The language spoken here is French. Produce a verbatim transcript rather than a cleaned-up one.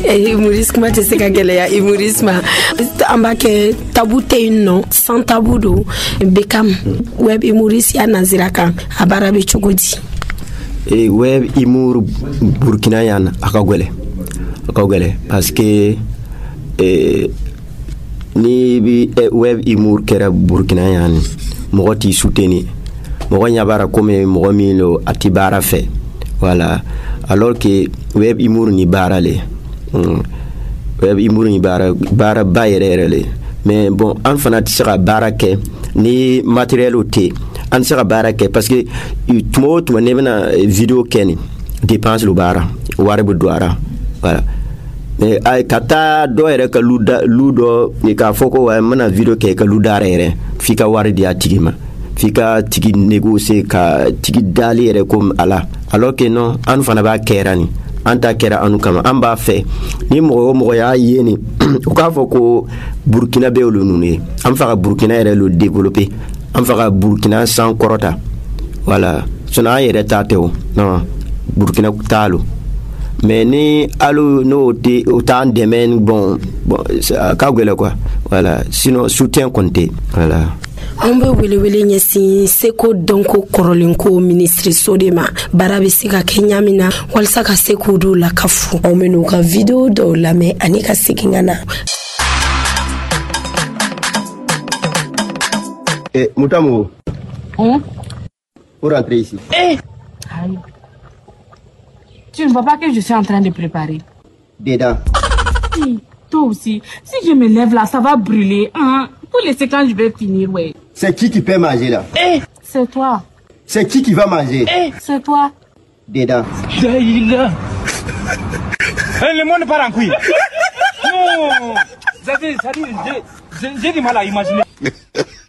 Humorisme kuma tɛ se ka gɛlɛya humorisme an b'a kɛ tabu tɛ yen nɔ sans tabu don Beckham web humoriste ya nazira kan a baara bɛ cogo di? E web humour Burkina yan a ka gɛlɛn a ka gɛlɛn parce que e ni bi web humour kɛra Burkina yan mɔgɔ t'i soutenir mɔgɔ ɲa baara comme mɔgɔ min lo a ti baara fɛ voilà alors que web humour ni baara le mm. web humour ni baara baara ba yɛrɛ yɛrɛ le mais bon an fana ti se ka baara kɛ ni matériel o te an se ka baara kɛ parce que tuma o tuma ne bɛna vidéo kɛ ni dépense lo baara wari bɛ don a ra voilà mais ay ka taa dɔ yɛrɛ ka lu dɔ k'a fɔ ko n bɛna vidéo kɛ ka lu da yɛrɛ f'i ka wari di a tigi ma f'i ka tigi négocier ka tigi dali yɛrɛ comme ala alors que non an fana b'a kɛra ni an ta kɛra anu kama an b'a fɛ ni mɔgɔ o mɔgɔ y'a ye ni o k'a fɔ ko Burkina bɛ olu ninnu ye an fɛ ka Burkina yɛrɛ lo développer an fɛ ka Burkina san kɔrɔta voilà sinon an yɛrɛ ta tɛ o non Burkina t'a lo mais ni alu no te o t'an dɛmɛ bon bon ka gɛlɛn quoi voilà sinon soutien compté voilà. An bɛ welewele ɲɛsin seko dɔnko kɔrɔlenko ministre de ma baara bɛ se ka kɛ ɲa min na walasa ka se k'o dɔw lakafu anw bɛ n'u ka video dɔw lamɛn ani ka segin ka na. Eh, Moutamo. Hum? Pour rentrer ici. Eh! Aïe. Tu ne vois pas que je suis en train de préparer? Dedans. Oui, toi aussi. Si je me lève là, ça va brûler. Hein? Pour laisser quand je vais finir, ouais. C'est qui qui peut manger là? Eh! C'est toi. C'est qui qui va manger? Eh! C'est toi. Dedans. Daïla. Le monde part en couille. Non! J'ai du mal à imaginer.